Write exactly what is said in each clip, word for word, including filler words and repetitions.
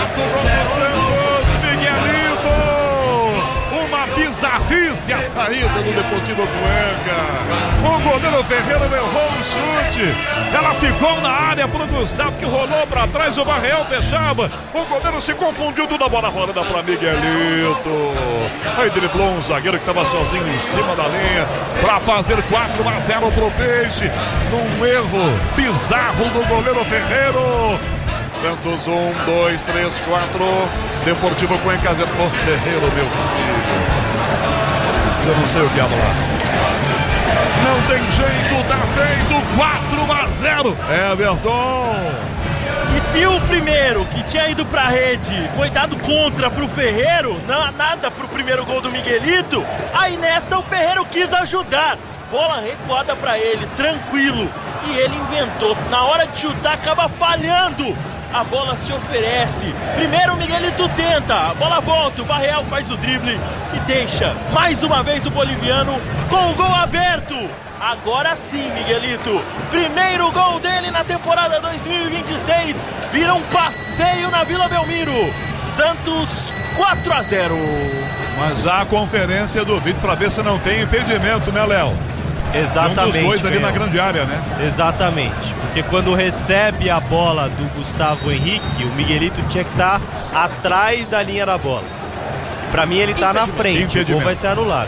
quarto gol do Santos, Miguelito. Uma bizarrice a saída do Deportivo Cuenca. O goleiro Ferreira errou o chute. Ela ficou na área pro Gustavo, que rolou pra trás, o Barreal fechava. O goleiro se confundiu, tudo a bola rolando pra Miguelito. Aí driblou um zagueiro que tava sozinho em cima da linha pra fazer quatro a zero pro Peixe. Num erro bizarro do goleiro Ferreira. Santos um, dois, três, quatro. Deportivo Cuenca zero. Por Ferreira, meu filho. Eu não sei o que é lá. Não tem jeito, tá feito. quatro a zero. Everton. E se o primeiro que tinha ido pra rede foi dado contra pro Ferreiro, não, nada pro primeiro gol do Miguelito, aí nessa o Ferreiro quis ajudar. Bola recuada pra ele, tranquilo. E ele inventou. Na hora de chutar, acaba falhando. A bola se oferece. Primeiro o Miguelito tenta. A bola volta. O Barreal faz o drible e deixa mais uma vez o boliviano com o gol aberto. Agora sim, Miguelito. Primeiro gol dele na temporada dois mil e vinte e seis. Vira um passeio na Vila Belmiro. Santos quatro a zero. Mas há a conferência do vídeo para ver se não tem impedimento, né, Léo? Exatamente. Um dos dois ali na grande área, né? Exatamente. Porque quando recebe a bola do Gustavo Henrique, o Miguelito tinha que estar atrás da linha da bola. Pra mim ele tá na frente, o gol vai ser anulado.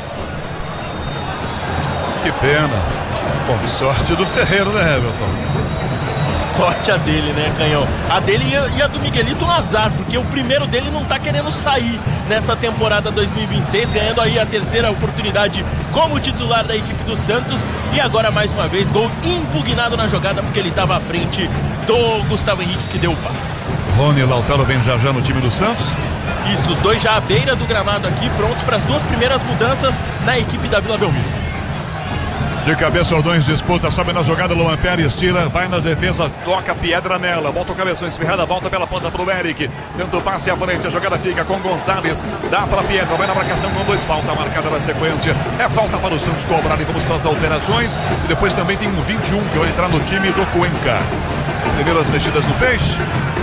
Que pena. Bom, sorte do Ferreiro, né, Everton? Sorte a dele, né, Canhão? A dele e a, e a do Miguelito um azar, porque o primeiro dele não tá querendo sair nessa temporada dois mil e vinte e seis, ganhando aí a terceira oportunidade como titular da equipe do Santos. E agora, mais uma vez, gol impugnado na jogada, porque ele estava à frente do Gustavo Henrique, que deu o passe. Rony e Lautaro vem já já no time do Santos. Isso, os dois já à beira do gramado aqui, prontos para as duas primeiras mudanças na equipe da Vila Belmiro. De cabeça, Ordões disputa, sobe na jogada, Luan Pérez tira, vai na defesa, toca Piedra nela, volta o cabeção espirrada, volta pela ponta pro Eric, tenta o passe à frente, a jogada fica com Gonçalves, dá pra Piedra, vai na marcação com dois, falta marcada na sequência, é falta para o Santos cobrar e vamos para as alterações, e depois também tem um vinte e um que vai entrar no time do Cuenca. Primeiras mexidas no Peixe.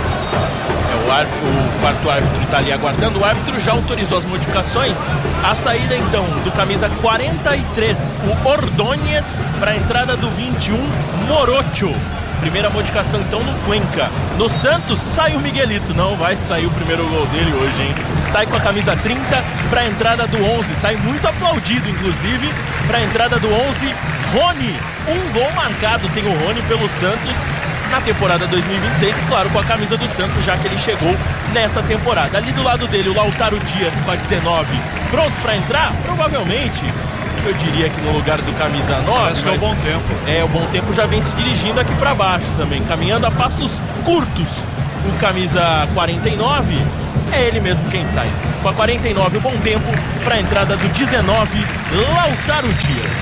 O, árbitro, o quarto árbitro está ali aguardando. O árbitro já autorizou as modificações. A saída então do camisa quarenta e três, o Ordonez, para a entrada do vinte e um, Morocho. Primeira modificação então no Cuenca. No Santos sai o Miguelito. Não vai sair o primeiro gol dele hoje, hein? Sai com a camisa trinta para a entrada do onze. Sai muito aplaudido, inclusive, para a entrada do onze, Rony. Um gol marcado tem o Rony pelo Santos na temporada dois mil e vinte e seis, e claro, com a camisa do Santos, já que ele chegou nesta temporada. Ali do lado dele, o Lautaro Dias com a dezenove, pronto para entrar? Provavelmente, eu diria que no lugar do camisa nove. Acho que é o Bom Tempo. É, o Bom Tempo já vem se dirigindo aqui para baixo também, caminhando a passos curtos. O camisa quarenta e nove, é ele mesmo quem sai. Com a quarenta e nove, o Bom Tempo para a entrada do dezenove, Lautaro Dias.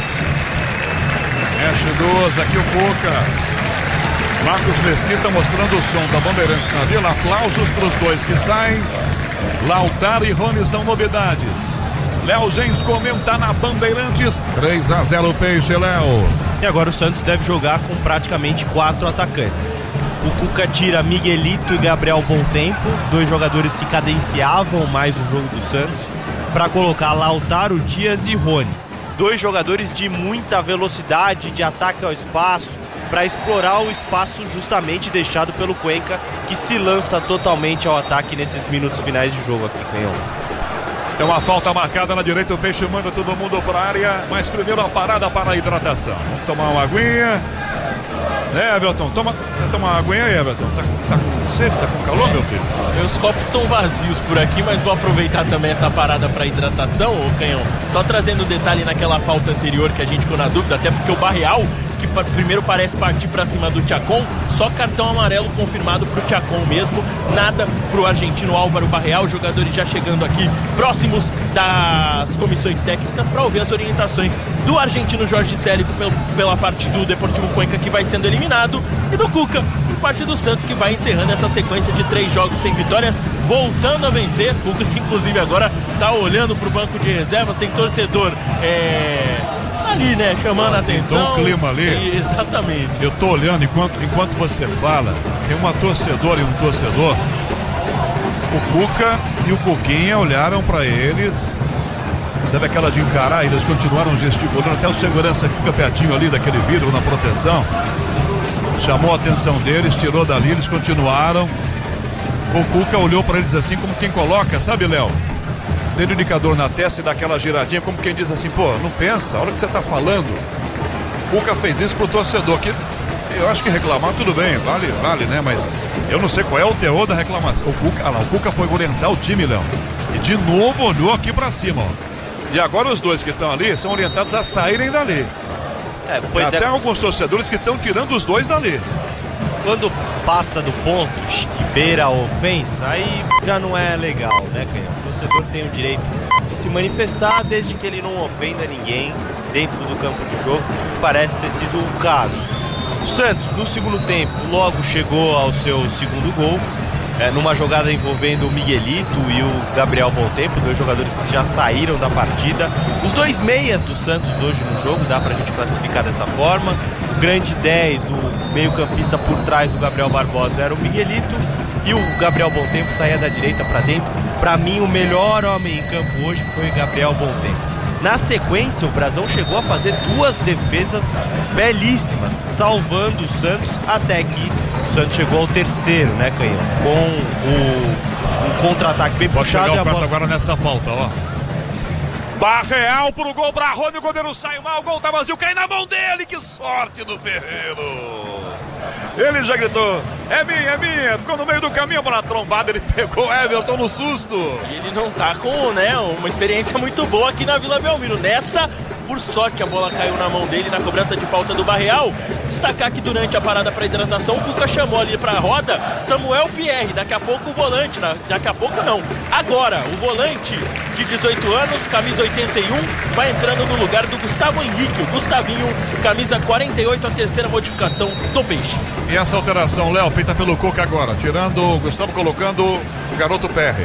Mexe duas, aqui o Cuca. Marcos Mesquita mostrando o som da Bandeirantes na Vila. Aplausos para os dois que saem. Lautaro e Rony são novidades. Léo Gens comenta na Bandeirantes. três a zero Peixe, Léo. E agora o Santos deve jogar com praticamente quatro atacantes. O Cuca tira Miguelito e Gabriel Bom Tempo, dois jogadores que cadenciavam mais o jogo do Santos, para colocar Lautaro Dias e Rony. Dois jogadores de muita velocidade, de ataque ao espaço, para explorar o espaço justamente deixado pelo Cuenca, que se lança totalmente ao ataque nesses minutos finais de jogo aqui, Canhão. Tem uma falta marcada na direita, o Peixe manda todo mundo para a área, mas primeiro a parada para a hidratação. Vamos tomar uma aguinha. É, Everton, toma, toma uma aguinha aí, Everton. Tá, tá com sede, tá com calor, meu filho? Meus copos estão vazios por aqui, mas vou aproveitar também essa parada para hidratação, ô Canhão. Só trazendo um detalhe naquela falta anterior que a gente ficou na dúvida, até porque o Barreal, que primeiro parece partir para cima do Chacon, só cartão amarelo confirmado pro Chacon mesmo, nada pro argentino Álvaro Barreal. Jogadores já chegando aqui próximos das comissões técnicas para ouvir as orientações do argentino Jorge Célico pela parte do Deportivo Cuenca, que vai sendo eliminado, e do Cuca por parte do Santos, que vai encerrando essa sequência de três jogos sem vitórias, voltando a vencer. Cuca que inclusive agora tá olhando pro banco de reservas, tem torcedor é... ali, né, chamando a atenção. Tem um clima ali. Exatamente. Eu tô olhando, enquanto, enquanto você fala, tem uma torcedora e um torcedor O Cuca e o Cuquinha olharam para eles. Sabe aquela de encarar? Eles continuaram gesticulando. Até o segurança que fica pertinho ali daquele vidro na proteção chamou a atenção deles, tirou dali, eles continuaram. O Cuca olhou para eles assim como quem coloca, sabe, Léo? Deu o indicador na testa e dá aquela giradinha como quem diz assim, pô, não pensa, a hora que você tá falando. O Cuca fez isso pro torcedor, que eu acho que reclamar tudo bem, vale, vale, né? Mas eu não sei qual é o teor da reclamação. O Cuca, ah lá, o Cuca foi orientar o time, Léo. E de novo olhou aqui pra cima, ó. E agora os dois que estão ali são orientados a saírem dali. É, pois Tem até é. alguns torcedores que estão tirando os dois dali. Quando passa do ponto e beira a ofensa, aí já não é legal, né, Canhão? O torcedor tem o direito de se manifestar desde que ele não ofenda ninguém dentro do campo de jogo, que parece ter sido o caso. O Santos, no segundo tempo, logo chegou ao seu segundo gol, é, numa jogada envolvendo o Miguelito e o Gabriel Bontempo, dois jogadores que já saíram da partida. Os dois meias do Santos hoje no jogo, dá pra gente classificar dessa forma. O grande dez, o meio-campista por trás do Gabriel Barbosa, era o Miguelito, e o Gabriel Bontempo saía da direita pra dentro. Pra mim, o melhor homem em campo hoje foi o Gabriel Bontempo. Na sequência, o Brasão chegou a fazer duas defesas belíssimas, salvando o Santos, até que o Santos chegou ao terceiro, né, Canhão? Com o, um contra-ataque bem Pode puxado. chegar E o a prato bola... agora nessa falta, ó. Barreal pro gol, Brarrone, o goleiro sai mal, o gol tá vazio, cai na mão dele, que sorte do Ferreiro. Ele já gritou, é minha, é minha, ficou no meio do caminho para a trombada, ele pegou o Everton no susto. E ele não tá com, né, uma experiência muito boa aqui na Vila Belmiro. Nessa, por sorte, a bola caiu na mão dele na cobrança de falta do Barreal. Destacar que durante a parada para hidratação, o Cuca chamou ali para a roda Samuel Pierre, daqui a pouco o volante, daqui a pouco não, agora o volante de dezoito anos, camisa oitenta e um, vai entrando no lugar do Gustavo Henrique, o Gustavinho, camisa quarenta e oito, a terceira modificação do Peixe. E essa alteração, Léo, feita pelo Cuca agora, tirando o Gustavo, colocando o garoto Pierre.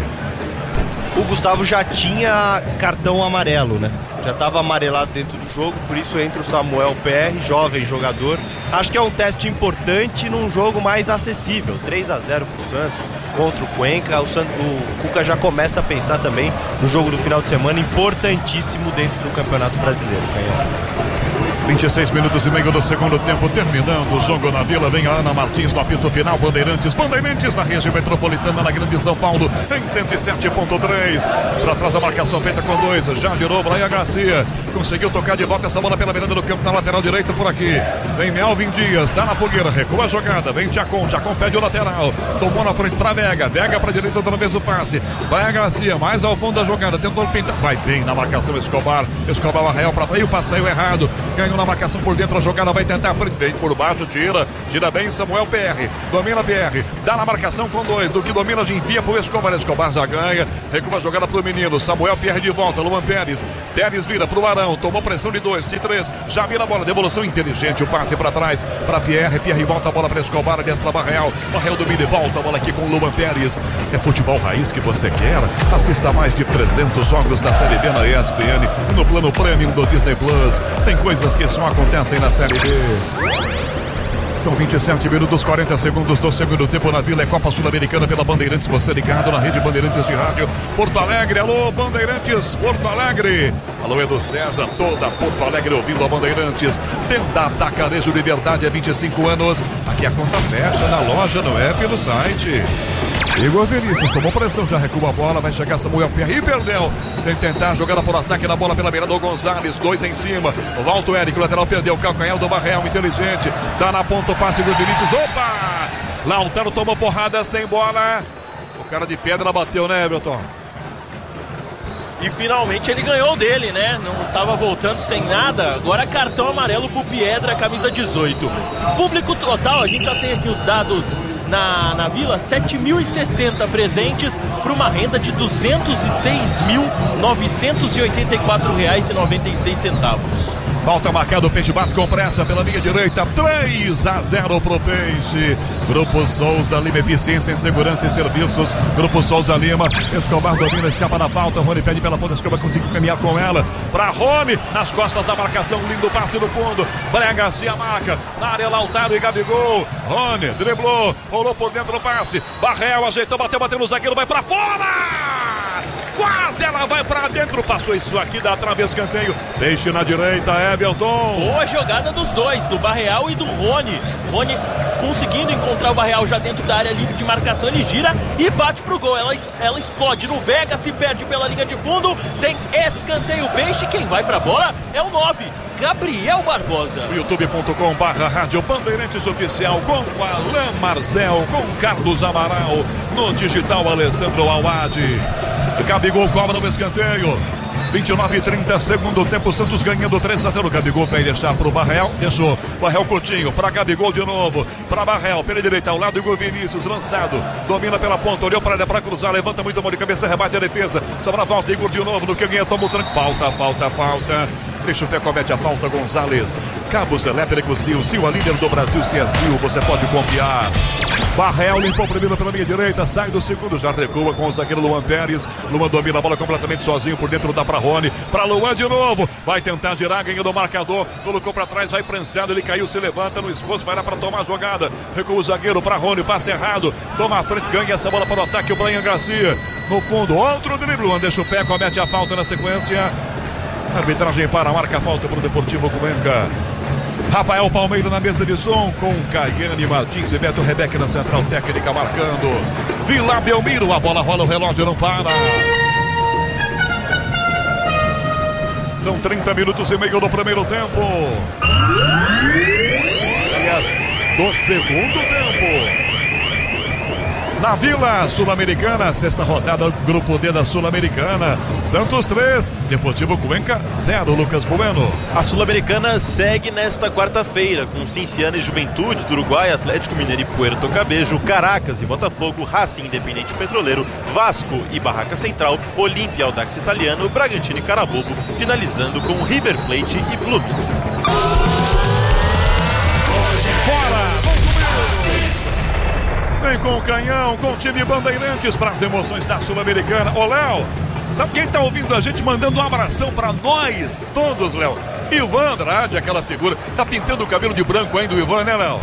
O Gustavo já tinha cartão amarelo, né? Já estava amarelado dentro do jogo, por isso entra o Samuel P R, jovem jogador. Acho que é um teste importante num jogo mais acessível. três a zero para o Santos contra o Cuenca. O, Santos, o Cuca já começa a pensar também no jogo do final de semana, importantíssimo dentro do Campeonato Brasileiro, Canhão. vinte e seis minutos e meio do segundo tempo, terminando o jogo na Vila. Vem a Ana Martins no apito final. Bandeirantes, Bandeirantes na região metropolitana, na Grande São Paulo, em cento e sete ponto três. Para trás a marcação feita com dois. Já virou Brian Garcia. Conseguiu tocar de volta essa bola pela beirada do campo, na lateral direita por aqui. Vem Melvin Dias, dá na fogueira, recua a jogada. Vem Tchacon, Tchacon pede o lateral. Tomou na frente para Vega. Vega para direita, dando vez o passe. Vai a Garcia, mais ao fundo da jogada. Tentou pintar. Vai bem na marcação Escobar. Escobar o Arraial para aí, o passeio errado. Ganhou na marcação por dentro, a jogada vai tentar a frente, vem por baixo, tira, tira bem Samuel P R, domina P R, dá na marcação com dois, do que domina, envia pro Escobar, Escobar já ganha, recua a jogada pro menino, Samuel P R de volta, Luan Pérez, Pérez vira pro Arão, tomou pressão de dois, de três, já vira a bola, devolução inteligente, o passe para trás, para Pierre, Pierre volta a bola para Escobar, desce para Barreal, Barreal domina e volta a bola aqui com o Luan Pérez. É futebol raiz que você quer? Assista mais de trezentos jogos da Série B na E S P N e no plano Premium do Disney Plus. Tem coisas que só acontecem na Série B. São vinte e sete minutos, quarenta segundos do segundo tempo na Vila. É Copa Sul-Americana pela Bandeirantes. Você ligado na rede Bandeirantes de rádio. Porto Alegre, alô Bandeirantes, Porto Alegre. Alô Edu César, toda Porto Alegre ouvindo a Bandeirantes. Tenda Atacarejo de Verdade há vinte e cinco anos. Aqui a conta fecha na loja, no app e no site. Igor Vinícius tomou pressão, já recua a bola, vai chegar Samuel Pierre e perdeu. Tem que tentar jogada por ataque na bola pela beirada do Gonzalez, dois em cima. Volta o Érico, lateral perdeu, o calcanhar do Barreal, inteligente. Dá na ponta o passe do Vinícius, opa! Lautaro tomou porrada sem bola. O cara de pedra bateu, né, Everton? E finalmente ele ganhou dele, né? Não estava voltando sem nada. Agora cartão amarelo pro Piedra, camisa dezoito. Público total, a gente já tem aqui os dados na, na Vila, sete mil e sessenta presentes para uma renda de duzentos e seis mil, novecentos e oitenta e quatro reais e noventa e seis centavos. Falta marcada, o Peixe bate com pressa pela linha direita, três a zero pro Peixe. Grupo Souza Lima, eficiência em segurança e serviços. Grupo Souza Lima, Escobar domina, escapa da falta, Rony pede pela ponta, Escobar conseguiu caminhar com ela, pra Rony, nas costas da marcação, lindo passe no fundo, Brega se a marca, na área Lautaro e Gabigol, Rony driblou, rolou por dentro o passe, Barrel ajeitou, bateu, bateu no zagueiro, vai pra fora! Quase ela vai pra dentro, passou isso aqui, dá trave, escanteio, Peixe na direita, Everton. Boa jogada dos dois, do Barreal e do Rony. Rony conseguindo encontrar o Barreal já dentro da área livre de marcação, ele gira e bate pro gol. Ela, ela explode no Vega, se perde pela linha de fundo, tem escanteio Peixe, quem vai pra bola é o nove. Gabriel Barbosa. youtube ponto com barra Rádio Bandeirantes Oficial com Alain Marcel, com Carlos Amaral, no digital Alessandro Awad. Gabigol cobra no escanteio. vinte e nove e trinta, segundo tempo, Santos ganhando três a zero. Gabigol vai deixar pro Barrel, deixou. Barrel Coutinho, pra Gabigol de novo. Pra Barrel, pela direita, ao lado, Igor Vinícius, lançado. Domina pela ponta, olhou pra área pra cruzar, levanta muito a mão de cabeça, rebate a defesa. Sobra a volta, Igor de novo, no que ganha, toma o tranco. Falta, falta, falta. Deixa o pé, comete a falta, Gonzalez. Cabos elétricos Sil, Sil, a líder do Brasil, se é Sil, você pode confiar. Barrel limpou primeiro pela linha direita, sai do segundo, já recua com o zagueiro Luan Pérez. Luan domina a bola completamente sozinho, por dentro dá pra Rony, pra Luan de novo. Vai tentar girar, ganhou do marcador, colocou pra trás, vai prensado, ele caiu, se levanta no esforço, vai lá pra tomar a jogada. Recua o zagueiro pra Rony, passe errado, toma a frente, ganha essa bola para o ataque, o Brian Garcia. No fundo, outro drible, Luan deixa o pé, comete a falta na sequência. Arbitragem para, marca a falta para o Deportivo Cuenca. Rafael Palmeiro na mesa de som, com Caiane Martins e Beto Rebeca na central técnica marcando. Vila Belmiro, a bola rola, o relógio não para. São trinta minutos e meio do primeiro tempo. Aliás, do segundo tempo. Na Vila Sul-Americana, sexta rodada, Grupo D da Sul-Americana. Santos três, Deportivo Cuenca zero, Lucas Bueno. A Sul-Americana segue nesta quarta-feira, com Cinciano e Juventude do Uruguai, Atlético Mineiro e Puerto Cabello, Caracas e Botafogo, Racing Independente Petroleiro, Vasco e Barraca Central, Olímpia e Audax Italiano, Bragantino e Carabobo, finalizando com River Plate e Flamengo. Bora! Vem com o canhão, com o time Bandeirantes para as emoções da Sul-Americana. Ô, Léo, sabe quem tá ouvindo a gente mandando um abração para nós todos, Léo? Ivan Andrade, aquela figura. Tá pintando o cabelo de branco ainda o Ivan, né, Léo?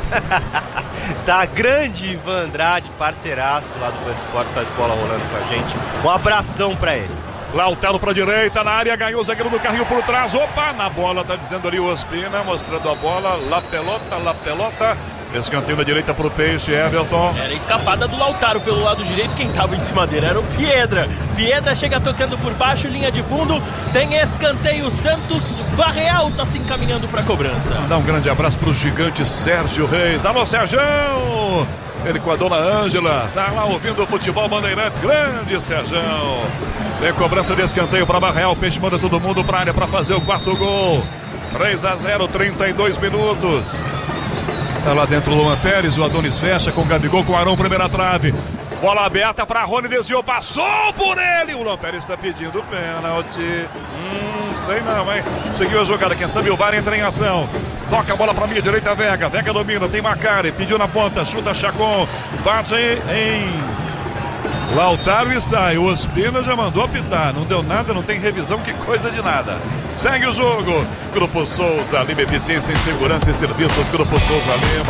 Tá grande Ivan Andrade, parceiraço lá do Band Esportes, faz bola rolando com a gente. Um abração para ele. Lautaro pra direita, na área, ganhou o zagueiro do carrinho por trás. Opa, na bola, tá dizendo ali o Ospina, mostrando a bola. La pelota, la pelota. Escanteio na direita pro Peixe, Everton. Era escapada do Lautaro pelo lado direito, quem tava em cima dele era o Piedra. Piedra chega tocando por baixo, linha de fundo, tem escanteio, Santos, Barreal tá se encaminhando pra cobrança. Mandar um grande abraço pro gigante Sérgio Reis. Alô, Sérgio! Ele com a dona Ângela, tá lá ouvindo o futebol Bandeirantes, grande Sérgio. Tem cobrança de escanteio para Barreal, Peixe manda todo mundo pra área pra fazer o quarto gol. três a zero, trinta e dois minutos. Tá lá dentro o Luan Pérez, o Adonis fecha com o Gabigol, com o Arão, primeira trave. Bola aberta para Rony, desviou, passou por ele. O Luan Pérez está pedindo pênalti. Hum, sei não, hein? Seguiu a jogada, quem sabe o V A R entra em ação. Toca a bola para minha direita, Vega. Vega domina, tem Macari, pediu na ponta, chuta Chacon. Bate em Lautaro e sai. O Ospina já mandou apitar. Não deu nada, não tem revisão, que coisa de nada. Segue o jogo. Grupo Souza Lima, eficiência em segurança e serviços. Grupo Souza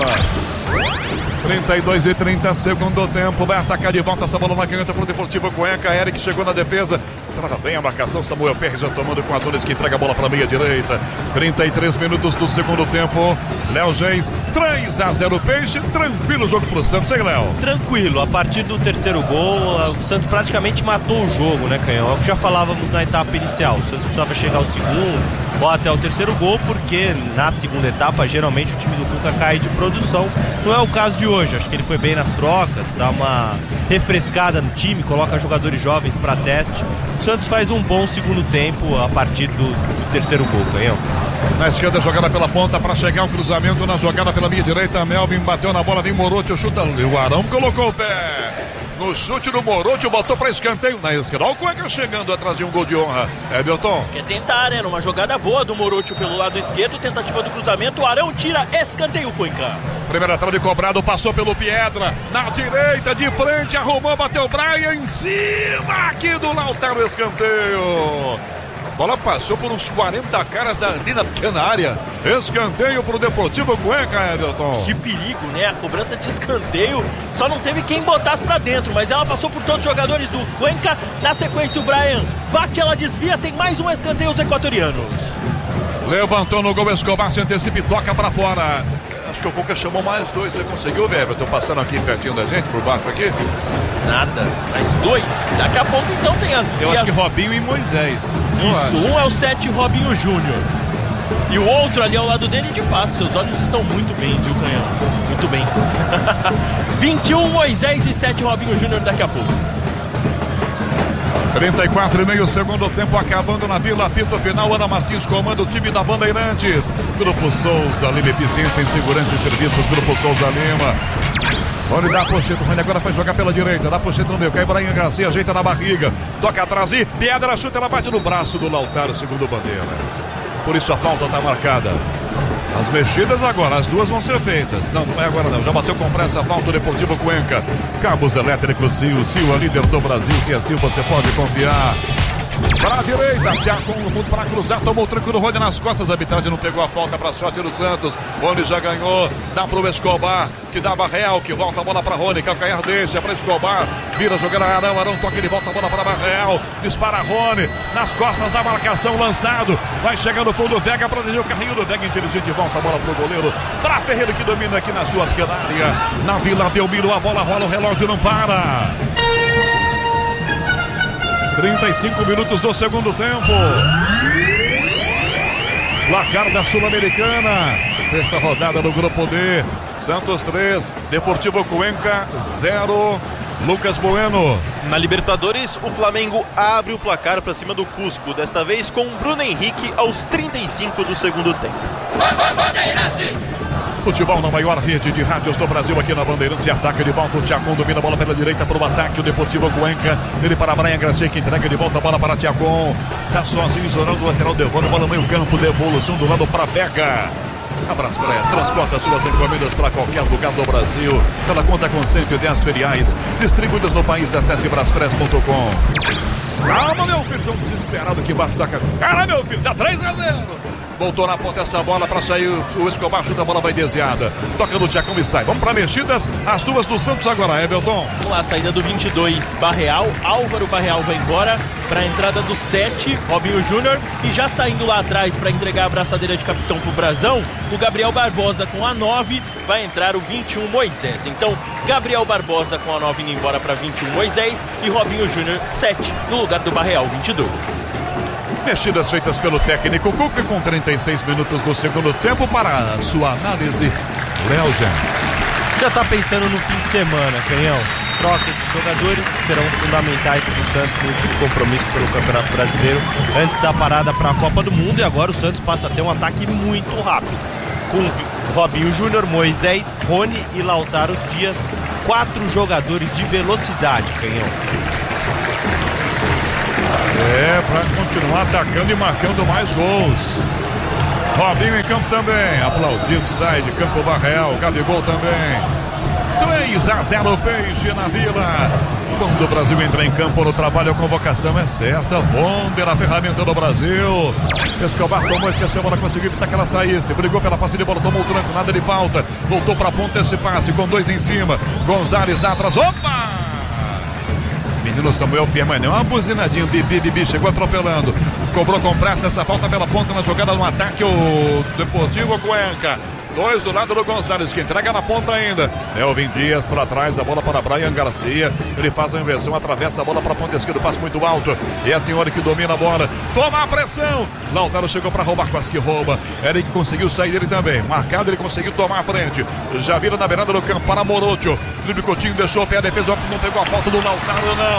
Lima. trinta e dois e trinta, segundo tempo. Vai atacar de volta essa bola na caneta pro Deportivo Cuenca. Eric chegou na defesa. Trava bem a marcação. Samuel Pérez já tomando com a Adonis, que entrega a bola para a meia direita. trinta e três minutos do segundo tempo. Léo Gens, três a zero Peixe. Tranquilo o jogo pro Santos, hein, Léo? Tranquilo. A partir do terceiro gol, o Santos praticamente matou o jogo, né, Canhão? É o que já falávamos na etapa inicial. O Santos precisava chegar ao segundo ou até o terceiro gol, porque na segunda etapa, geralmente o time do Cuca cai de produção. Não é o caso de hoje. Acho que ele foi bem nas trocas, dá uma refrescada no time, coloca jogadores jovens para teste. O Santos faz um bom segundo tempo a partir do, do terceiro gol, Canhão. Na esquerda, jogada pela ponta para chegar o cruzamento. Na jogada pela minha direita, Melvin bateu na bola, vem Morotti, chuta. O Arão colocou o pé. no chute do Morocho, botou pra escanteio na esquerda. Olha o Cuenca chegando atrás de um gol de honra. Everton. Quer tentar, né? Numa jogada boa do Morocho pelo lado esquerdo, tentativa do cruzamento, o Arão tira, escanteio Cuenca. Primeira trave cobrado, passou pelo Piedra, na direita, de frente, arrumou, bateu o Brian em cima aqui do Lautaro, escanteio. Bola passou por uns quarenta caras da, ali na pequena área. Escanteio pro Deportivo Cuenca, Everton. Que perigo, né? A cobrança de escanteio só não teve quem botasse pra dentro, mas ela passou por todos os jogadores do Cuenca. Na sequência o Brian bate, ela desvia, tem mais um escanteio os equatorianos. Levantou no gol, Escobar se antecipa e toca pra fora. Acho que o Cuca chamou mais dois. Você conseguiu ver, Everton, passando aqui pertinho da gente, por baixo aqui? Nada, mais dois. Daqui a pouco então tem as... Eu acho as... que Robinho e Moisés. Isso, um é o sete Robinho Júnior. E o outro ali ao lado dele, de fato, seus olhos estão muito bem, viu, Canhão? Muito bem. vinte e um Moisés e sete Robinho Júnior daqui a pouco. trinta e quatro e meio, segundo tempo acabando na Vila, apito final, Ana Martins comanda o time da Bandeirantes. Grupo Souza Lima, eficiência em segurança e serviços, Grupo Souza Lima. Rony dá a pocheta, o Rony agora vai jogar pela direita, dá a pocheta no meio, cai Brian Garcia, ajeita na barriga, toca atrás e Piedra chuta, ela bate no braço do Lautaro, segundo bandeira. Por isso a falta está marcada. As mexidas agora, as duas vão ser feitas. Não, não é agora não, já bateu com pressa a falta, o Deportivo Cuenca. Cabos elétricos Sil, Sil, a líder do Brasil, se é Sil você pode confiar. Para a direita, já com o mundo para cruzar, tomou o tranco do Rony nas costas, a arbitragem não pegou a falta para a sorte do Santos. Rony já ganhou, dá para o Escobar, que dá Barreal, que volta a bola para Rony, calcanhar deixa para Escobar, vira jogar a Arão, Arão toca, ele volta a bola para Barreal, dispara Rony, nas costas da marcação, lançado, vai chegando o fundo, Vega, protegeu o carrinho do Vega, inteligente, volta a bola para o goleiro, para Ferreira que domina aqui na sua pequena área, na Vila Belmiro, a bola rola, o relógio não para. trinta e cinco minutos do segundo tempo. Placar da Sul-Americana. Sexta rodada do Grupo D. Santos três, Deportivo Cuenca zero. Lucas Bueno. Na Libertadores, o Flamengo abre o placar para cima do Cusco. Desta vez com Bruno Henrique aos trinta e cinco do segundo tempo. Futebol na maior rede de rádios do Brasil, aqui na Bandeirantes. Ataca de volta, o Thiagon domina a bola pela direita para o ataque, o Deportivo Cuenca. Ele para Brian Garcia, que entrega de volta a bola para Thiagon. Tá sozinho, isolando o lateral, devolve a bola no meio campo, devolução do lado para Vega. A Braspress transporta suas encomendas para qualquer lugar do Brasil. Ela conta com cento e dez filiais distribuídas no país. Acesse braspress ponto com. Calma, meu filho, tão desesperado aqui embaixo da casa. Cara, meu filho, tá três a zero. Voltou na ponta essa bola para sair. O Escobar chuta, a bola vai desviada. Toca no Thiago e sai. Vamos para mexidas. As duas do Santos agora, Everton. Vamos lá, saída do vinte e dois, Barreal. Álvaro Barreal vai embora para a entrada do sete, Robinho Júnior. E já saindo lá atrás para entregar a abraçadeira de capitão pro Brasão, o Gabriel Barbosa com a nove. Vai entrar o vinte e um, Moisés. Então, Gabriel Barbosa com a nove indo embora para vinte e um, Moisés. E Robinho Júnior, sete, no lugar do Barreal, vinte e dois. Mexidas feitas pelo técnico Cuca com trinta e seis minutos do segundo tempo. Para a sua análise, Léo Jans. Já tá pensando no fim de semana, Canhão. Troca esses jogadores que serão fundamentais para o Santos no último compromisso pelo Campeonato Brasileiro antes da parada para a Copa do Mundo. E agora o Santos passa a ter um ataque muito rápido com Robinho Júnior, Moisés, Rony e Lautaro Dias. Quatro jogadores de velocidade, Canhão. É, para continuar atacando e marcando mais gols. Robinho em campo também. Aplaudido, sai de campo o Barreal. Gabigol também. três a zero Peixe na Vila. Quando o Brasil entra em campo no trabalho, a convocação é certa. Vonder, a ferramenta do Brasil. Escobar tomou, esqueceu a bola, conseguiu evitar que ela saísse. Brigou pela passe de bola, tomou o tranco, nada de falta. Voltou para a ponta esse passe com dois em cima. Gonzalez dá atrás. Opa! Menino Samuel Pierre, uma buzinadinha, bibi, bibi, chegou atropelando. Cobrou com pressa essa falta pela ponta na jogada no ataque, o Deportivo Cuenca. Dois do lado do Gonzalez, que entrega na ponta ainda. Elvin Dias para trás, a bola para Brian Garcia. Ele faz a inversão, atravessa a bola para a ponta esquerda, passe muito alto. E a senhora que domina a bola, toma a pressão. Lautaro chegou para roubar, quase que rouba. Eric conseguiu sair dele também. Marcado, ele conseguiu tomar a frente. Já vira na beirada do campo para Morocho. Drible Coutinho deixou o pé, a defesa não pegou a falta do Lautaro, não.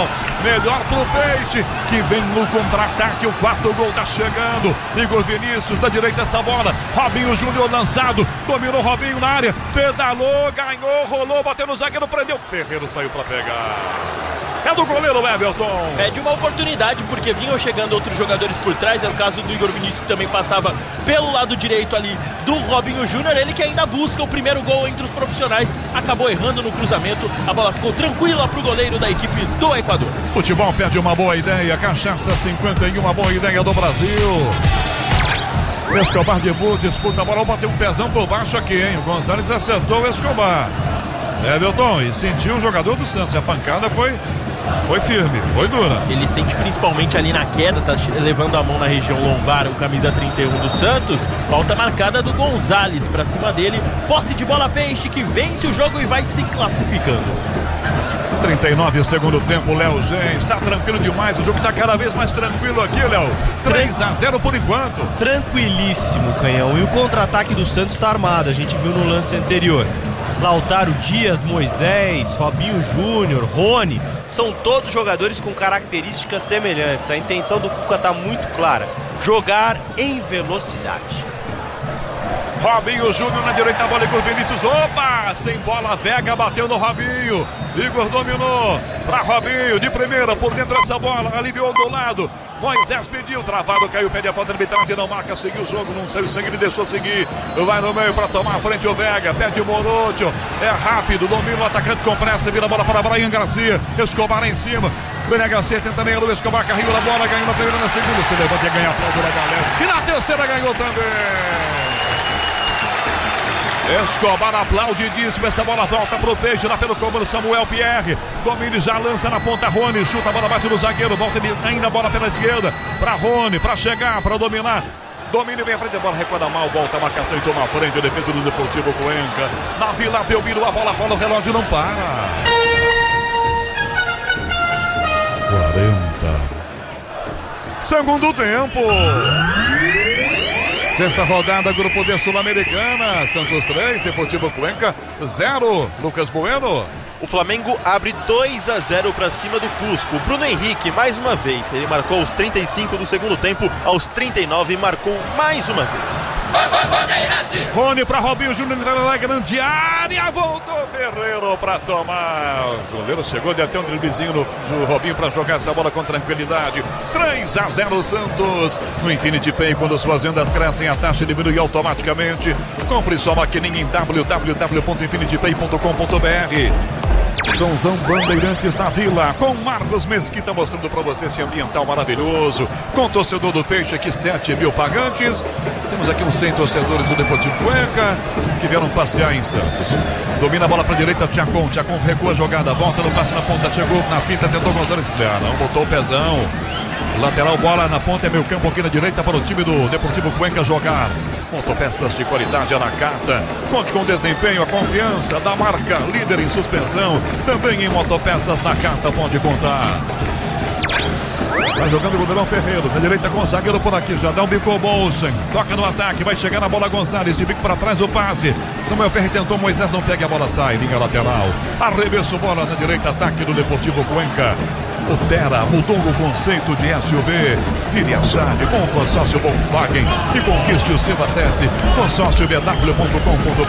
melhor pro Peixe, que vem no contra-ataque, o quarto gol tá chegando. Igor Vinícius, da direita essa bola, Robinho Júnior lançado, dominou Robinho na área, pedalou, ganhou, rolou, bateu no zagueiro, prendeu, Ferreiro saiu pra pegar. É do goleiro Everton. É de uma oportunidade, porque vinham chegando outros jogadores por trás. É o caso do Igor Vinícius, que também passava pelo lado direito ali do Robinho Júnior. Ele que ainda busca o primeiro gol entre os profissionais. Acabou errando no cruzamento. A bola ficou tranquila para o goleiro da equipe do Equador. Futebol pede uma boa ideia. Cachaça cinquenta e um, uma boa ideia do Brasil. Escobar de Boa, disputa a bola. Bateu um pezão por baixo aqui, hein? O Gonzalez acertou o Escobar. Everton, e sentiu o jogador do Santos. A pancada foi... Foi firme, foi dura. Ele sente principalmente ali na queda, tá levando a mão na região lombar, o camisa trinta e um do Santos. Falta marcada do Gonzalez pra cima dele. Posse de bola Peixe, que vence o jogo e vai se classificando. trinta e nove segundo tempo, Léo Gens. Tá tranquilo demais, o jogo tá cada vez mais tranquilo aqui, Léo. três a zero por enquanto. Tranquilíssimo, Canhão. E o contra-ataque do Santos tá armado, a gente viu no lance anterior. Lautaro Dias, Moisés, Robinho Júnior, Rony, são todos jogadores com características semelhantes. A intenção do Cuca está muito clara: jogar em velocidade. Robinho Júnior na direita, a bola Igor Vinícius, opa, sem bola, Vega bateu no Robinho, Igor dominou para Robinho, de primeira, por dentro essa bola, aliviou do lado, Moisés pediu, travado, caiu, pede a falta de arbitragem, não marca, seguiu o jogo, não saiu sangue, ele deixou seguir, vai no meio para tomar a frente o Vega, pede o Morocho, é rápido, domina o atacante com pressa, vira a bola para Brian Garcia, Escobar em cima, Brian Garcia tenta meio, Luiz Escobar carregou a bola, ganhou na primeira, na segunda, se levanta e ganha a aplauso da galera, e na terceira ganhou também. Escobar aplaudidíssimo, essa bola volta pro Peixe, lá pelo comando Samuel Pierre, domínio já lança na ponta Rony, chuta a bola, bate no zagueiro, volta ainda a bola pela esquerda, pra Rony, pra chegar, pra dominar, domínio vem à frente, a bola recuada mal, volta a marcação e toma a frente, a defesa do Deportivo Cuenca, na Vila Belmiro, a bola rola, o relógio não para. quarenta. Segundo tempo. Sexta rodada, Grupo D Sul-Americana, Santos três, Deportivo Cuenca zero. Lucas Bueno. O Flamengo abre dois a zero para cima do Cusco. Bruno Henrique, mais uma vez, ele marcou aos trinta e cinco do segundo tempo, aos trinta e nove marcou mais uma vez. Rony para Robinho Júnior, na grande área, voltou Ferreiro para tomar. O goleiro chegou, deu até um driblezinho no, no Robinho para jogar essa bola com tranquilidade. três a zero Santos. No Infinity Pay, quando suas vendas crescem, a taxa diminui automaticamente. Compre sua maquininha em w w w ponto infinity pay ponto com ponto b r. Sonzão Bandeirantes na Vila, com Marcos Mesquita mostrando para você esse ambiental maravilhoso, com torcedor do Peixe aqui, sete mil pagantes. Temos aqui uns cem torcedores do Deportivo Cuenca que vieram passear em Santos. Domina a bola para a direita, Tchacon, Tchacon recua a jogada, volta no passe na ponta, chegou na pinta, tentou Gonzalez, ah, não, botou o pezão. Lateral, bola na ponta, é meio campo aqui na direita para o time do Deportivo Cuenca jogar. Motopeças de qualidade, a Nakata. Conte com o desempenho, a confiança da marca líder em suspensão. Também em motopeças Nakata, pode contar. Vai jogando o goleirão Ferreiro, na direita com o zagueiro por aqui, já dá um bico Bolsen, toca no ataque, vai chegar na bola Gonzalez, de bico para trás o passe, Samuel Pierre tentou, Moisés não pega, a bola sai, linha lateral, arremesso, bola na direita, ataque do Deportivo Cuenca. O Terra mudou o conceito de S U V. Vire a chave com o consórcio Volkswagen e conquiste o seu. Acesse consórcio b w ponto com ponto b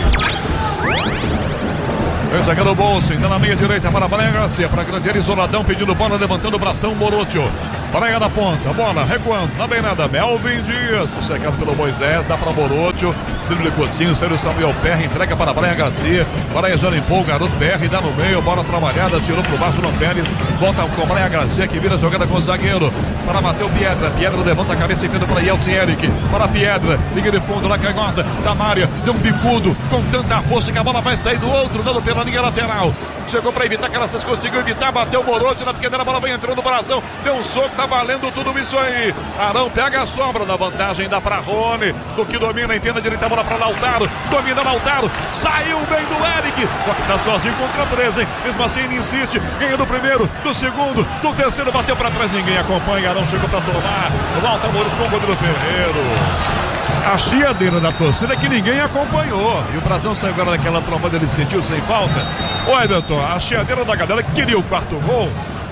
r. Vem chegando o bolso, ainda na meia direita para a Brian Garcia, para a grande área, isoladão, pedindo bola, levantando o bração, Morocho. Brian na ponta, bola recuando, na beirada, Melvin Dias, sossegado pelo Moisés, dá para Morocho, drible curtinho, saiu o Samuel Pierre, entrega para a Brian Garcia, Brian já limpou o garoto Pierre, dá no meio, bola trabalhada, tirou para o baixo, no Pérez, volta com Brian Garcia, que vira a jogada com o zagueiro, para Matheus Piedra, Piedra levanta a cabeça e fica para Yeltsin Eric, para Piedra, liga de fundo, na canhota, da Mária, deu um bicudo, com tanta força que a bola vai sair do outro, dando pela linha lateral, chegou para evitar, Caraças conseguiu evitar, bateu o Morocho na pequena, a bola vai entrando no brasão, deu um soco, tá valendo tudo isso aí, Arão pega a sobra, na vantagem dá para Rony, do que domina, enfia na direita, a bola para Lautaro, domina Lautaro, saiu bem do Eric, só que tá sozinho contra três, hein, mesmo assim ele insiste, ganha do primeiro, do segundo, do terceiro, bateu para trás, ninguém acompanha, Arão chegou para tomar, volta Morocho com o goleiro Ferreiro. A chiadeira da torcida que ninguém acompanhou. E o Brasão saiu agora daquela trombada, ele sentiu sem falta. Ô Everton, a chiadeira da galera que queria o quarto gol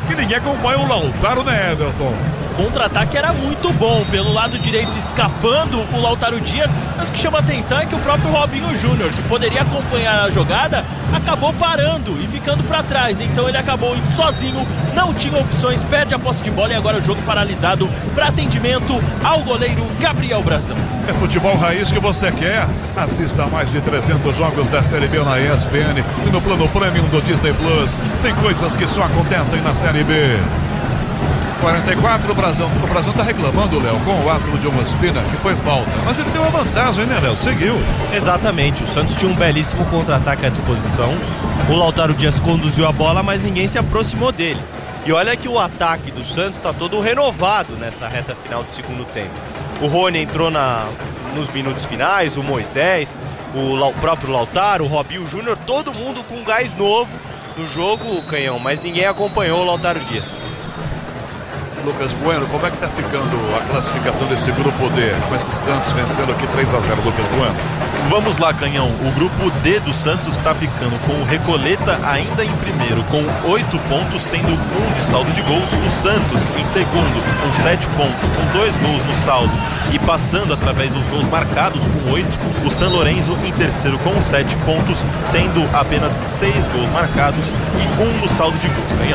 que ninguém acompanha o Lautaro, né, Everton? O contra-ataque era muito bom, pelo lado direito escapando o Lautaro Dias, mas o que chama atenção é que o próprio Robinho Júnior, que poderia acompanhar a jogada, acabou parando e ficando para trás, então ele acabou indo sozinho, não tinha opções, perde a posse de bola e agora o jogo paralisado para atendimento ao goleiro Gabriel Brazão. É futebol raiz que você quer? Assista a mais de trezentos jogos da Série B na E S P N e no plano Premium do Disney Plus. Tem coisas que só acontecem na Série B. quarenta e quatro, o Brazão. O Brazão tá reclamando, Léo, com o ato de uma espina, que foi falta. Mas ele deu uma vantagem, né, Léo? Seguiu. Exatamente. O Santos tinha um belíssimo contra-ataque à disposição. O Lautaro Dias conduziu a bola, mas ninguém se aproximou dele. E olha que o ataque do Santos tá todo renovado nessa reta final do segundo tempo. O Rony entrou na, nos minutos finais, o Moisés, o, La, o próprio Lautaro, o Robinho Júnior, todo mundo com gás novo no jogo, Canhão, mas ninguém acompanhou o Lautaro Dias. Lucas Bueno, como é que tá ficando a classificação desse grupo D, com esse Santos vencendo aqui três a zero, Lucas Bueno? Vamos lá, Canhão. O grupo D do Santos está ficando com o Recoleta ainda em primeiro, com oito pontos, tendo um de saldo de gols. O Santos em segundo, com sete pontos, com dois gols no saldo e passando através dos gols marcados com oito. O San Lorenzo em terceiro, com sete pontos, tendo apenas seis gols marcados e um no saldo de gols, Canhão.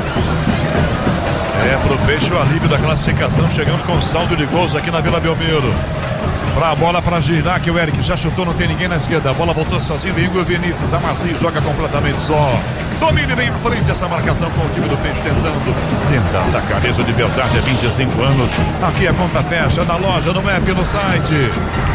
É, pro Peixe o alívio da classificação, chegando com saldo de gols aqui na Vila Belmiro. Pra bola pra girar, que o Eric já chutou, não tem ninguém na esquerda. A bola voltou sozinho, Igor Vinícius, amacia e joga completamente só. Domina e vem em frente essa marcação com o time do Peixe tentando. Tentar da camisa de verdade há vinte e cinco anos. Aqui a conta fecha na loja, no app, no site.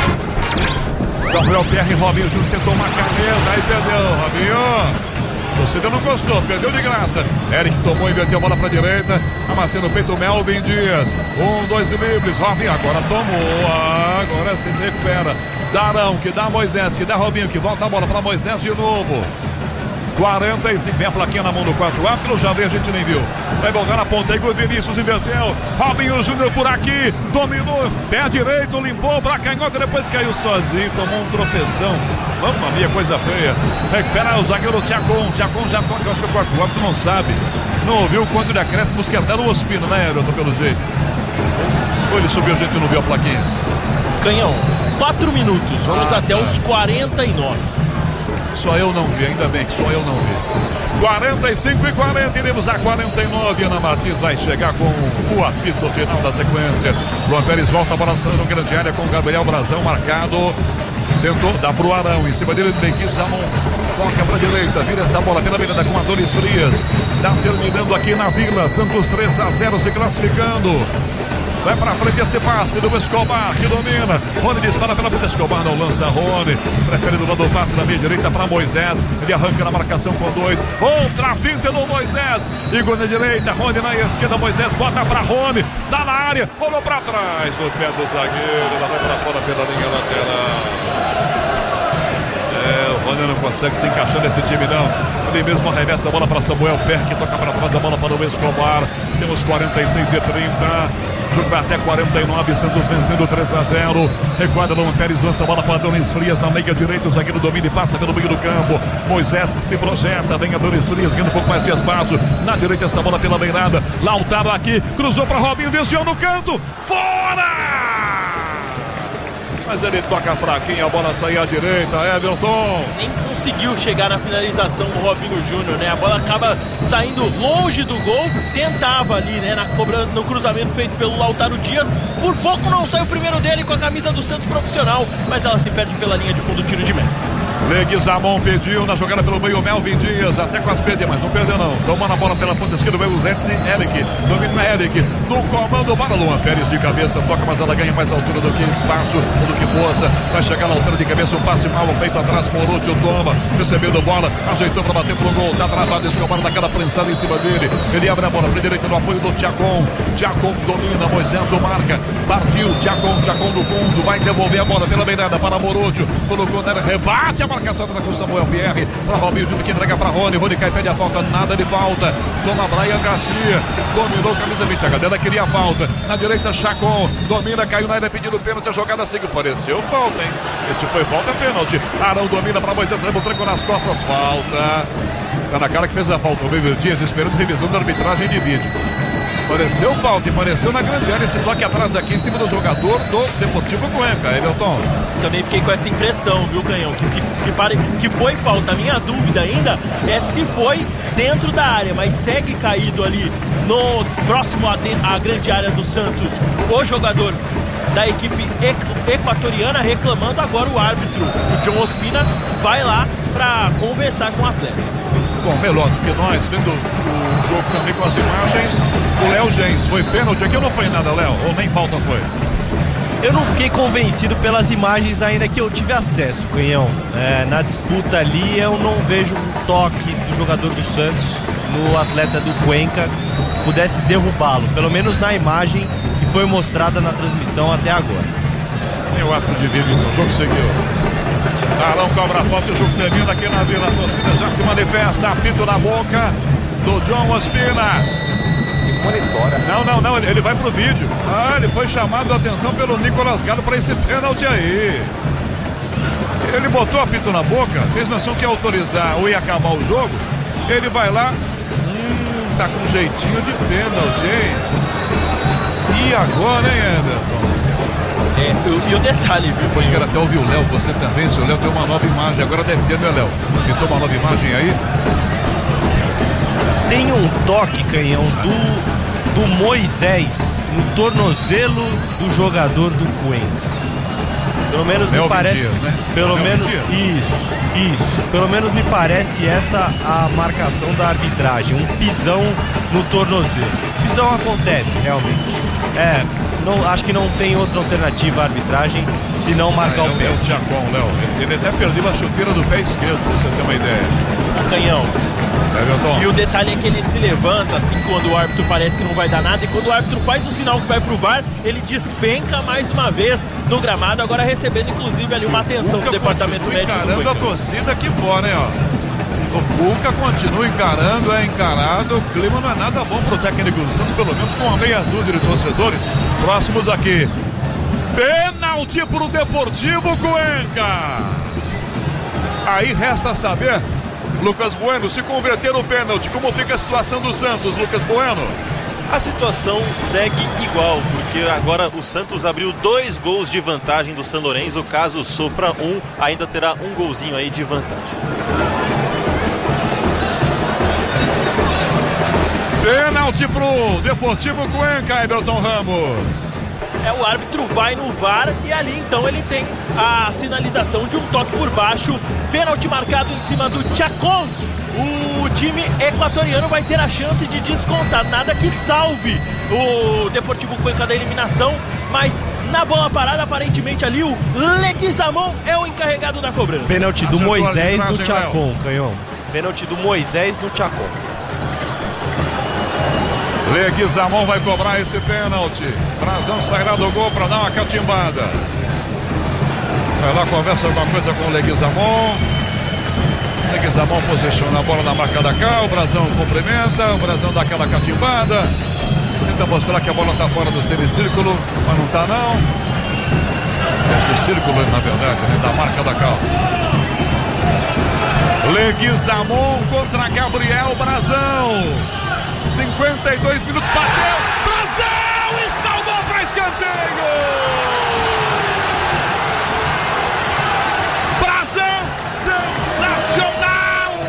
Gabriel Pierre e Robinho Júnior tentou uma caneta, aí perdeu, Robinho. O torcedor não gostou, perdeu de graça. Eric tomou, inverteu a bola pra direita. Amacia no peito o Melvin Dias. Um, dois livres. Robinho agora tomou. Agora sim se recupera. Darão, que dá Moisés, que dá Robinho, que volta a bola pra Moisés de novo. quarenta e cinco, vem a plaquinha na mão do quatro árbitro, já veio, a gente nem viu. Vai voltar na ponta, Igor Vinícius inverteu. Robinho Júnior por aqui, dominou, pé direito, limpou pra canhota, depois caiu sozinho, tomou um tropeção. Mamma mia, coisa feia. Recupera o zagueiro Thiagon, Thiagon já toca, eu acho que o quatro árbitro não sabe. Não ouviu o quanto de acréscimos que é o Ospino, né, Everton, pelo jeito. Ou ele subiu, a gente não viu a plaquinha. Canhão, quatro minutos, vamos ah, até tá. os quarenta e nove. Só eu não vi, ainda bem que só eu não vi. quarenta e cinco e quarenta, iremos a quarenta e nove. Ana Martins vai chegar com o apito final da sequência. Luan Pérez volta a bola no grande área com o Gabriel Brazão marcado. Tentou, dá pro Arão, em cima dele, Benquizamon. Toca pra direita, vira essa bola pela beirada com a Dores Frias. Tá terminando aqui na Vila. Santos três a zero se classificando. Vai pra frente esse passe do Escobar, que domina. Rony dispara pela frente, Escobar não lança Rony. Prefere do lado do passe na meia direita para Moisés. Ele arranca na marcação com dois. Outra finta do Moisés. Igor na direita, Rony na esquerda. Moisés bota pra Rony. Dá na área, rolou pra trás no pé do zagueiro. Ela vai pra fora pela linha lateral. É, o Rony não consegue se encaixar nesse time, não. Ele mesmo arremessa a bola para Samuel Per, que toca para trás a bola para o Escobar. Temos quarenta e seis e trinta. Jogo vai até quarenta e nove, Santos vencendo três a zero. Recuada Luan Pérez, lança a bola para Adonis Frias na meia direita. O zagueiro domina e passa pelo meio do campo. Moisés se projeta, vem Adonis Frias, ganhando um pouco mais de espaço. Na direita, essa bola pela beirada. Lautaro aqui, cruzou para Robinho, desceu no canto. Fora! Mas ele toca fraquinho, a bola saiu à direita, Everton. Nem conseguiu chegar na finalização do Robinho Júnior, né? A bola acaba saindo longe do gol. Tentava ali, né? Na cobrança, no cruzamento feito pelo Lautaro Dias. Por pouco não saiu o primeiro dele com a camisa do Santos profissional, mas ela se perde pela linha de fundo, tiro de meta. Leguizamon pediu na jogada pelo meio, Melvin Dias, até quase perdeu, mas não perdeu não. Tomando a bola pela ponta esquerda, veio o Zetsi, Eric, domina Eric, no comando para Luan Pérez de cabeça, toca, mas ela ganha mais altura do que espaço, do que força, vai chegar na altura de cabeça, um passe mal feito atrás, Morúcio toma, recebendo bola, ajeitou para bater pro gol, tá atrasado, Escobar na cara prensada em cima dele, ele abre a bola para direita no apoio do Thiagon, Thiagon domina, Moisés o marca, partiu, Thiagon, Thiagon do fundo, vai devolver a bola pela beirada para Morúcio, colocou nela, rebate a marcação com Samuel Pierre, para Robinho Júnior que entrega para Rony, Rony cai, pede a falta, nada de falta, toma Brian Garcia, dominou camisa vinte, a Gadela queria a falta, na direita Chacon, domina, caiu na área pedindo pênalti, a jogada seguiu, pareceu falta, hein? Esse foi falta, pênalti, Arão domina para Moisés, rebotranco nas costas, falta. Tá na cara que fez a falta. O David Dias esperando revisão da arbitragem de vídeo. Pareceu falta e pareceu na grande área esse toque atrás aqui em cima do jogador do Deportivo Cuenca, Everton. Também fiquei com essa impressão, viu, Canhão? Que, que, que, pare, que foi falta. A minha dúvida ainda é se foi dentro da área, mas segue caído ali no próximo à, à grande área do Santos o jogador da equipe equatoriana, reclamando. Agora o árbitro, o John Ospina, vai lá para conversar com o atleta. Bom, melhor do que nós, vendo o jogo também com as imagens, o Léo Gens, foi pênalti aqui ou não foi nada, Léo? Ou nem falta foi? Eu não fiquei convencido pelas imagens ainda que eu tive acesso, Canhão. É, na disputa ali eu não vejo um toque do jogador do Santos no atleta do Cuenca pudesse derrubá-lo, pelo menos na imagem que foi mostrada na transmissão até agora. E o ato de vídeo, então, o jogo seguiu. Arão cobra a falta e o jogo termina aqui na Vila. A torcida já se manifesta, apito na boca do John Ospina. Não, não, não, ele, ele vai pro vídeo. Ah, ele foi chamado a atenção pelo Nicolas Galo para esse pênalti aí. Ele botou apito na boca, fez menção que ia autorizar ou ia acabar o jogo. Ele vai lá, hum, tá com um jeitinho de pênalti, hein? E agora, hein, Anderson? É, e o detalhe, viu? Depois quero até ouvir o Léo, você também, se o Léo tem uma nova imagem, agora deve ter, né, Léo? Pintou uma nova imagem aí? Tem um toque, Canhão, do, do Moisés no tornozelo do jogador do Cuenca. Pelo menos me Melvin parece. Dias, né? Pelo Melvin menos. Dias. Isso, isso. Pelo menos me parece essa a marcação da arbitragem. Um pisão no tornozelo. Pisão acontece, realmente. É. Não, acho que não tem outra alternativa à arbitragem se não marcar ah, o pé. É o Tchacon, Léo. Ele até perdeu a chuteira do pé esquerdo, pra você ter uma ideia. Canhão. É, e o detalhe é que ele se levanta assim quando o árbitro parece que não vai dar nada, e quando o árbitro faz o sinal que vai pro V A R, ele despenca mais uma vez no gramado, agora recebendo inclusive ali uma atenção do departamento médico. Encarando a torcida aqui fora, hein, ó. O Cuca continua encarando, é encarado. O clima não é nada bom pro técnico do Santos, pelo menos com uma meia dúzia de torcedores próximos aqui. Pênalti pro Deportivo Cuenca. Aí resta saber, Lucas Bueno, se converter o pênalti, como fica a situação do Santos, Lucas Bueno? A situação segue igual, porque agora o Santos abriu dois gols de vantagem do São Lourenço. Caso sofra um, ainda terá um golzinho aí de vantagem. Pênalti pro Deportivo Cuenca, Everton Ramos. É, o árbitro vai no V A R e ali então ele tem a sinalização de um toque por baixo. Pênalti marcado em cima do Chacon. O time equatoriano vai ter a chance de descontar. Nada que salve o Deportivo Cuenca da eliminação, mas na bola parada, aparentemente ali o Leguizamon é o encarregado da cobrança. Pênalti do Moisés no Chacon, Canhão. Pênalti do Moisés no Chacon. Leguizamon vai cobrar esse pênalti. Brazão sairá do gol para dar uma catimbada. Vai lá, conversa alguma coisa com o Leguizamon. Leguizamon posiciona a bola na marca da cá. O Brazão cumprimenta. O Brazão dá aquela catimbada. Tenta mostrar que a bola está fora do semicírculo, mas não está não. É do círculo, na verdade, né? Da marca da cá. Leguizamon contra Gabriel Brazão. cinquenta e dois minutos, bateu, Brazão, espalmou para escanteio. Brazão, sensacional.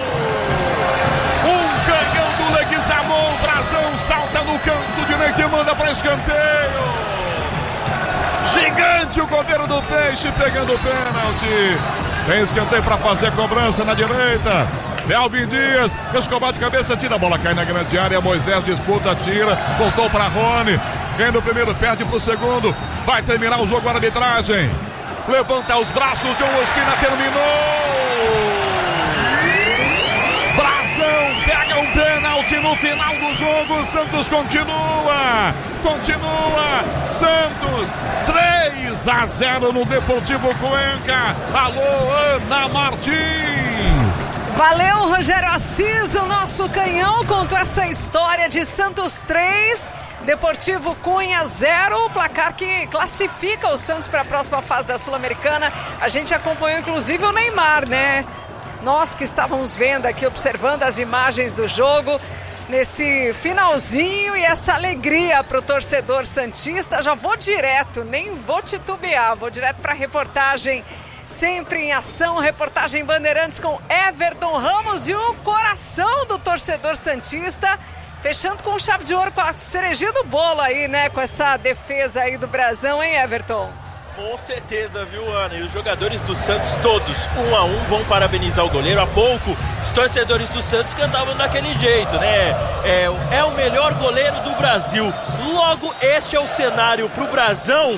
Um canhão do Leguizamon, Brazão salta no canto direito e manda para escanteio. Gigante o goleiro do Peixe pegando o pênalti. Tem escanteio para fazer a cobrança na direita. Melvin Dias, Escobar de cabeça, tira a bola, cai na grande área. Moisés disputa, tira, voltou para Rony. Vem no primeiro, perde pro segundo. Vai terminar o jogo, a arbitragem. Levanta os braços, John Ospina terminou. Brazão pega um pênalti no final do jogo. Santos continua, continua. Santos três a zero no Deportivo Cuenca. Alô, Ana Martins. Valeu, Rogério Assis, o nosso canhão contou essa história de Santos três, Deportivo Cunha zero, o placar que classifica o Santos para a próxima fase da Sul-Americana. A gente acompanhou inclusive o Neymar, né? nós que estávamos vendo aqui, observando as imagens do jogo, nesse finalzinho e essa alegria para o torcedor santista. Já vou direto, nem vou titubear, vou direto para a reportagem Sempre em Ação, reportagem Bandeirantes com Everton Ramos e o coração do torcedor santista, fechando com chave de ouro, com a cerejinha do bolo aí, né, com essa defesa aí do Brasão, hein, Everton? Com certeza, viu, Ana? E os jogadores do Santos todos, um a um, vão parabenizar o goleiro. Há pouco, os torcedores do Santos cantavam daquele jeito, né? É, é o melhor goleiro do Brasil. Logo, este é o cenário pro Brasão,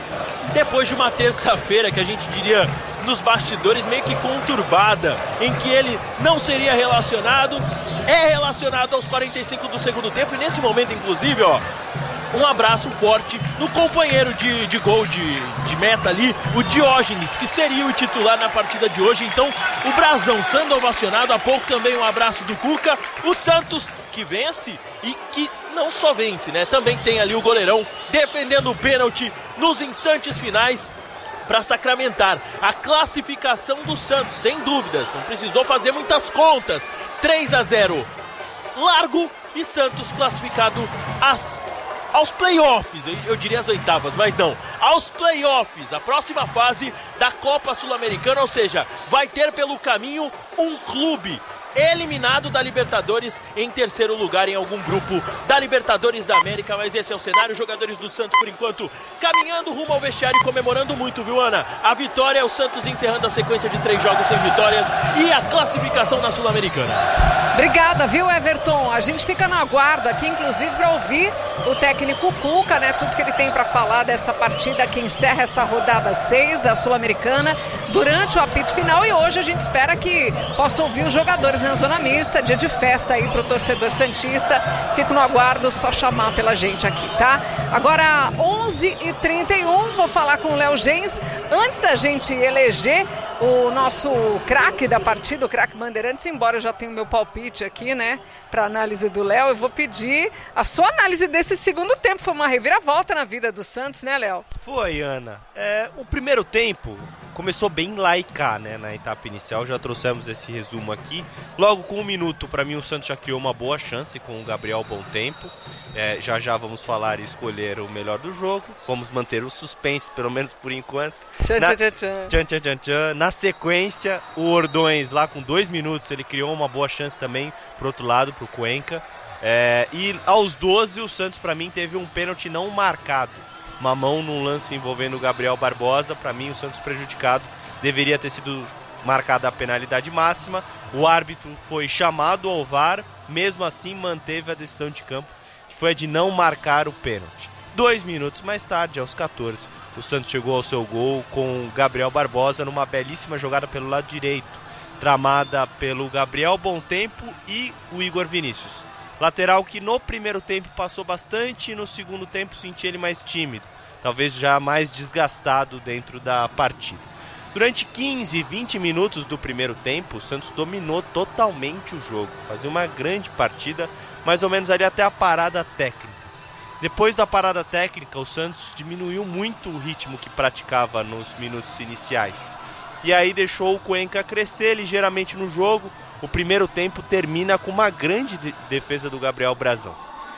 depois de uma terça-feira que a gente diria nos bastidores meio que conturbada, em que ele não seria relacionado, é relacionado aos quarenta e cinco do segundo tempo, e nesse momento, inclusive, ó, um abraço forte no companheiro de, de gol de, de meta ali, o Diógenes, que seria o titular na partida de hoje. Então, o Brasão sendo ovacionado, há pouco também um abraço do Cuca. O Santos que vence e que não só vence, né? Também tem ali o goleirão defendendo o pênalti nos instantes finais para sacramentar a classificação do Santos, sem dúvidas. Não precisou fazer muitas contas. três a zero, largo, e Santos classificado às aos playoffs, eu, eu diria as oitavas, mas não, aos playoffs, a próxima fase da Copa Sul-Americana, ou seja, vai ter pelo caminho um clube eliminado da Libertadores em terceiro lugar em algum grupo da Libertadores da América. Mas esse é o cenário. Os jogadores do Santos, por enquanto, caminhando rumo ao vestiário e comemorando muito, viu, Ana? A vitória, o Santos encerrando a sequência de três jogos sem vitórias e a classificação na Sul-Americana. Obrigada, viu, Everton? A gente fica no aguardo aqui, inclusive, para ouvir o técnico Cuca, né? Tudo que ele tem para falar dessa partida que encerra essa rodada seis da Sul-Americana durante o apito final. E hoje a gente espera que possa ouvir os jogadores na zona mista, dia de festa aí pro torcedor santista. Fico no aguardo, só chamar pela gente aqui, tá? Agora, onze e trinta e um, vou falar com o Léo Gens. Antes da gente eleger o nosso craque da partida, o craque Bandeirantes, embora eu já tenha o meu palpite aqui, né, para análise do Léo, eu vou pedir a sua análise desse segundo tempo. Foi uma reviravolta na vida do Santos, né, Léo? Foi, Ana. É, o primeiro tempo começou bem lá e cá, né, na etapa inicial. Já trouxemos esse resumo aqui. Logo com um minuto, para mim, o Santos já criou uma boa chance com o Gabriel Bom Tempo. É, já já vamos falar e escolher o melhor do jogo. Vamos manter o suspense, pelo menos por enquanto. Tchan, na, tchan, tchan. Tchan, tchan, tchan, tchan. Na sequência, o Ordões, lá com dois minutos, ele criou uma boa chance também pro outro lado, pro Cuenca. É, e aos doze, o Santos, para mim, teve um pênalti não marcado. Uma mão num lance envolvendo o Gabriel Barbosa. Para mim, o Santos prejudicado. Deveria ter sido marcada a penalidade máxima. O árbitro foi chamado ao V A R. Mesmo assim, manteve a decisão de campo, que foi a de não marcar o pênalti. Dois minutos mais tarde, aos catorze, o Santos chegou ao seu gol com o Gabriel Barbosa numa belíssima jogada pelo lado direito, tramada pelo Gabriel Bom Tempo e o Igor Vinícius. Lateral que no primeiro tempo passou bastante e no segundo tempo senti ele mais tímido, talvez já mais desgastado dentro da partida. Durante quinze, vinte minutos do primeiro tempo, o Santos dominou totalmente o jogo, fazia uma grande partida, mais ou menos ali até a parada técnica. Depois da parada técnica, o Santos diminuiu muito o ritmo que praticava nos minutos iniciais. E aí deixou o Cuenca crescer ligeiramente no jogo. O primeiro tempo termina com uma grande de- defesa do Gabriel Brasão.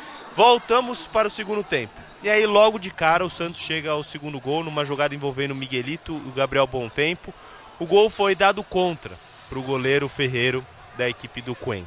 Voltamos para o segundo tempo. E aí logo de cara o Santos chega ao segundo gol numa jogada envolvendo o Miguelito e o Gabriel Bom Tempo. O gol foi dado contra para o goleiro Ferreiro da equipe do Cuenca.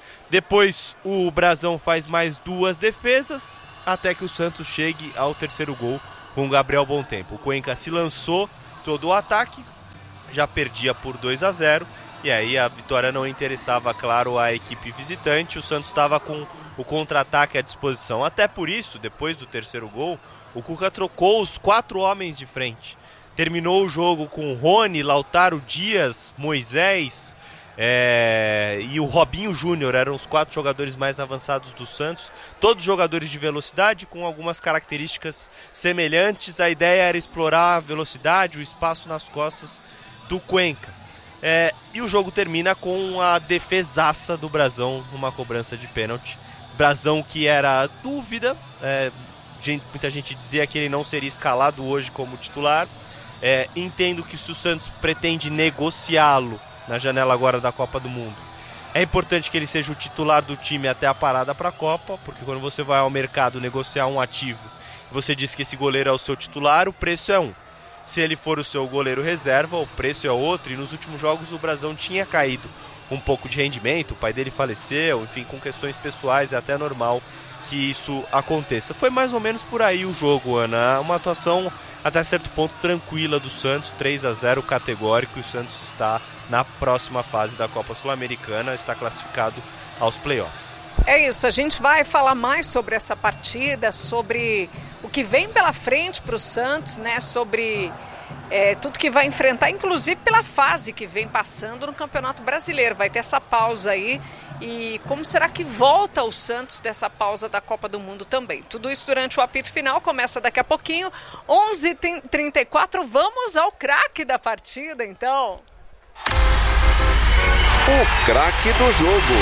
Depois o Brasão faz mais duas defesas até que o Santos chegue ao terceiro gol com o Gabriel Bom Tempo. O Cuenca se lançou todo o ataque, já perdia por dois a zero. E aí a vitória não interessava, claro, a equipe visitante. O Santos estava com o contra-ataque à disposição. Até por isso, depois do terceiro gol, o Cuca trocou os quatro homens de frente. Terminou o jogo com Rony, Lautaro Dias, Moisés é... e o Robinho Júnior. Eram os quatro jogadores mais avançados do Santos. Todos jogadores de velocidade, com algumas características semelhantes. A ideia era explorar a velocidade, o espaço nas costas do Cuenca. É, e o jogo termina com a defesaça do Brasão numa cobrança de pênalti. Brasão que era dúvida, é, gente, muita gente dizia que ele não seria escalado hoje como titular. É, entendo que se o Santos pretende negociá-lo, na janela agora da Copa do Mundo. É importante que ele seja o titular do time até a parada para a Copa, porque quando você vai ao mercado negociar um ativo e você diz que esse goleiro é o seu titular, o preço é um. Se ele for o seu goleiro reserva, o preço é outro. E nos últimos jogos o Brasão tinha caído um pouco de rendimento, o pai dele faleceu, enfim, com questões pessoais, é até normal que isso aconteça. Foi mais ou menos por aí o jogo, Ana. Uma atuação até certo ponto tranquila do Santos, três a zero categórico, e o Santos está na próxima fase da Copa Sul-Americana, está classificado aos playoffs. É isso, a gente vai falar mais sobre essa partida, sobre o que vem pela frente para o Santos, né? Sobre é, tudo que vai enfrentar, inclusive pela fase que vem passando no Campeonato Brasileiro. Vai ter essa pausa aí. E como será que volta o Santos dessa pausa da Copa do Mundo também? Tudo isso durante o apito final, começa daqui a pouquinho, onze e trinta e quatro, vamos ao craque da partida, então. O craque do jogo.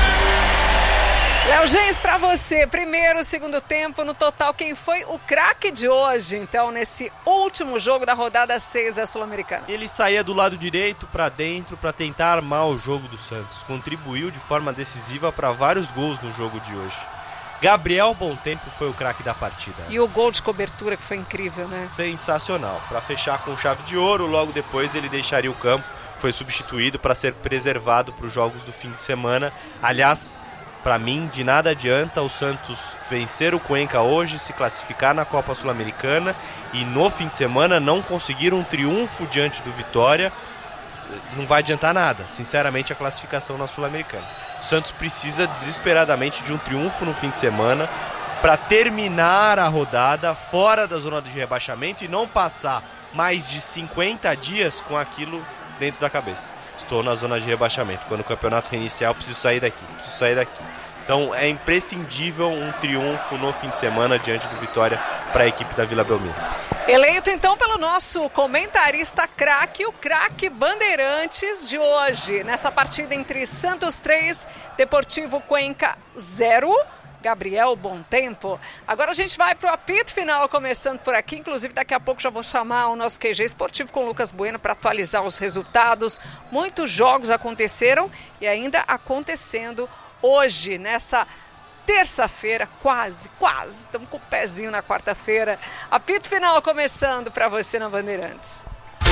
Léo Gens, para você, primeiro, segundo tempo, no total, quem foi o craque de hoje, então, nesse último jogo da rodada seis da Sul-Americana? Ele saía do lado direito para dentro para tentar armar o jogo do Santos. Contribuiu de forma decisiva para vários gols no jogo de hoje. Gabriel Bontempo foi o craque da partida. E o gol de cobertura que foi incrível, né? Sensacional. Para fechar com chave de ouro, logo depois ele deixaria o campo. Foi substituído para ser preservado para os jogos do fim de semana. Aliás, para mim, de nada adianta o Santos vencer o Cuenca hoje, se classificar na Copa Sul-Americana e no fim de semana não conseguir um triunfo diante do Vitória. Não vai adiantar nada, sinceramente, a classificação na Sul-Americana. O Santos precisa desesperadamente de um triunfo no fim de semana para terminar a rodada fora da zona de rebaixamento e não passar mais de cinquenta dias com aquilo dentro da cabeça. Estou na zona de rebaixamento. Quando o campeonato reiniciar, eu preciso sair daqui. Preciso sair daqui. Então é imprescindível um triunfo no fim de semana diante do Vitória para a equipe da Vila Belmiro. Eleito então pelo nosso comentarista craque, o craque Bandeirantes de hoje, nessa partida entre Santos três, Deportivo Cuenca zero. Gabriel Bontempo. Agora a gente vai para o apito final, começando por aqui. Inclusive, daqui a pouco já vou chamar o nosso Q G esportivo com o Lucas Bueno para atualizar os resultados. Muitos jogos aconteceram e ainda acontecendo hoje, nessa terça-feira, quase, quase. Estamos com o pezinho na quarta-feira. Apito final começando para você na Bandeirantes.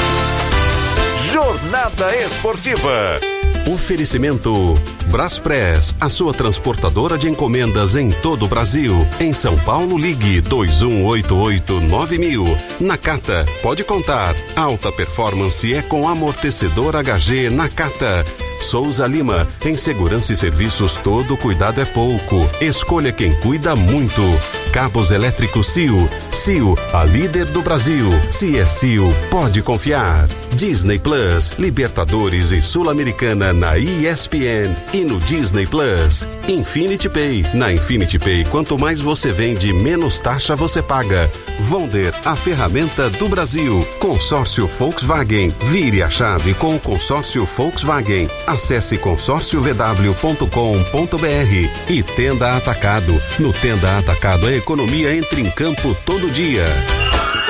Jornada Esportiva. Oferecimento Braspress, a sua transportadora de encomendas em todo o Brasil. Em São Paulo, ligue dois um oito oito nove mil. Nakata, pode contar. Alta performance é com amortecedor H G Nakata. Souza Lima, em segurança e serviços todo cuidado é pouco. Escolha quem cuida muito. Cabos elétricos C I O. C I O, a líder do Brasil. Se é C I O, pode confiar. Disney Plus, Libertadores e Sul-Americana na E S P N e no Disney Plus. Infinity Pay, na Infinity Pay, quanto mais você vende, menos taxa você paga. Vonder, a ferramenta do Brasil. Consórcio Volkswagen, vire a chave com o consórcio Volkswagen. Acesse consórcio v w ponto com ponto b r. E Tenda Atacado. No Tenda Atacado a economia entra em campo todo dia.